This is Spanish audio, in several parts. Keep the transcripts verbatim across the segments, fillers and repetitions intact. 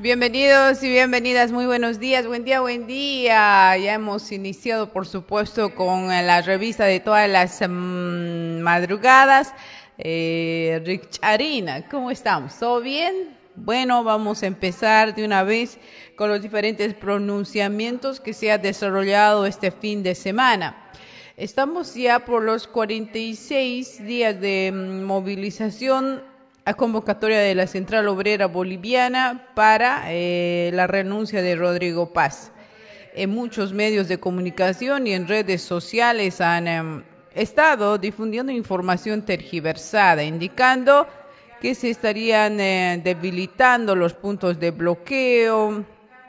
Bienvenidos y bienvenidas, muy buenos días, buen día, buen día. Ya hemos iniciado, por supuesto, con la revista de todas las um, madrugadas. Eh, Rick Charina, ¿cómo estamos? ¿Todo bien? Bueno, vamos a empezar de una vez con los diferentes pronunciamientos que se han desarrollado este fin de semana. Estamos ya por los cuarenta y seis días de movilización a convocatoria de la Central Obrera Boliviana para eh, la renuncia de Rodrigo Paz. En muchos medios de comunicación y en redes sociales han eh, estado difundiendo información tergiversada, indicando que se estarían eh, debilitando los puntos de bloqueo,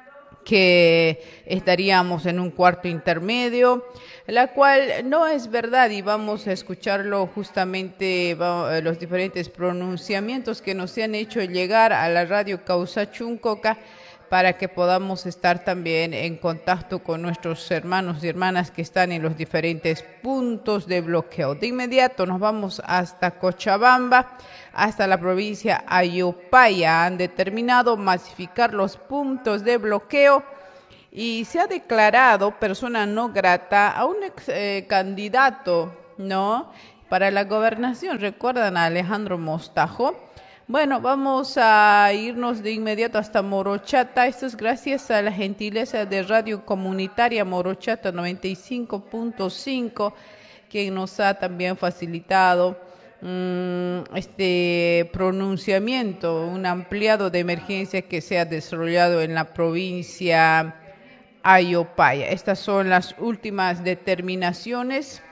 que estaríamos en un cuarto intermedio, la cual no es verdad, y vamos a escucharlo justamente los diferentes pronunciamientos que nos han hecho llegar a la radio Causachuncoca para que podamos estar también en contacto con nuestros hermanos y hermanas que están en los diferentes puntos de bloqueo. De inmediato nos vamos hasta Cochabamba, hasta la provincia Ayopaya. Han determinado masificar los puntos de bloqueo y se ha declarado persona no grata a un ex eh, candidato, ¿no?, para la gobernación. ¿Recuerdan a Alejandro Mostajo? Bueno, vamos a irnos de inmediato hasta Morochata. Esto es gracias a la gentileza de Radio Comunitaria Morochata noventa y cinco punto cinco, quien nos ha también facilitado um, este pronunciamiento, un ampliado de emergencia que se ha desarrollado en la provincia Ayopaya. Estas son las últimas determinaciones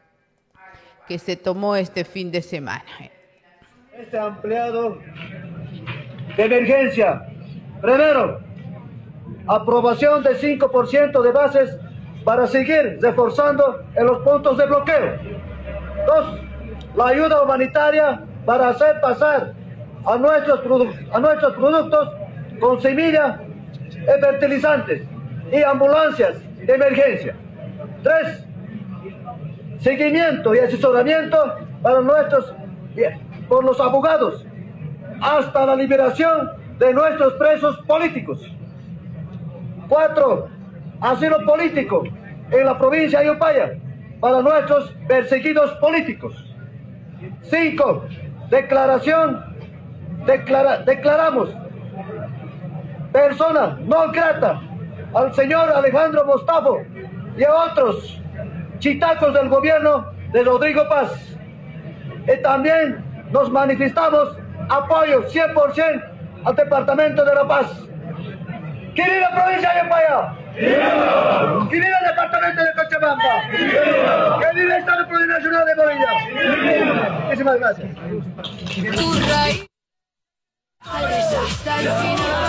que se tomó este fin de semana. Este ampliado de emergencia. Primero, aprobación del cinco por ciento de bases para seguir reforzando en los puntos de bloqueo. Dos, la ayuda humanitaria para hacer pasar a nuestros, a nuestros productos con semilla y fertilizantes y ambulancias de emergencia. Tres, seguimiento y asesoramiento para nuestros por los abogados hasta la liberación de nuestros presos políticos. Cuatro, asilo político en la provincia de Ayopaya para nuestros perseguidos políticos. Cinco, declaración, declara, declaramos persona no grata al señor Alejandro Mostajo y a otros chitacos del gobierno de Rodrigo Paz. Y también nos manifestamos apoyo cien por ciento al Departamento de La Paz. ¿Quién es la provincia de Ayopaya? ¿Quién es el Departamento de Cochabamba? ¿Quién es el Estado Plurinacional de Bolivia? Muchísimas gracias. Hasta el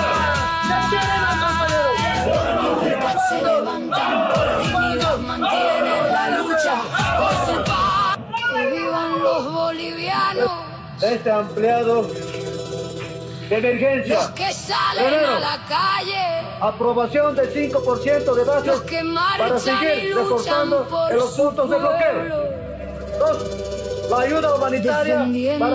final se levantan, unidos mantienen la lucha por su paz. Que vivan los bolivianos. Este ampliado de emergencia. Los que salen Primero, a la calle. aprobación del cinco por ciento de bases Los que para seguir reforzando en los puntos de bloqueo. Dos, la ayuda humanitaria para